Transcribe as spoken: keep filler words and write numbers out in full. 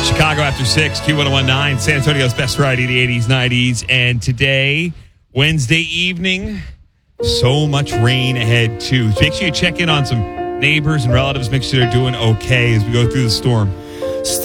Chicago after six, Q one oh one nine, San Antonio's best variety of the eighties, nineties. And today, Wednesday evening, so much rain ahead, too. Make sure you check in on some neighbors and relatives. Make sure they're doing okay as we go through the storm.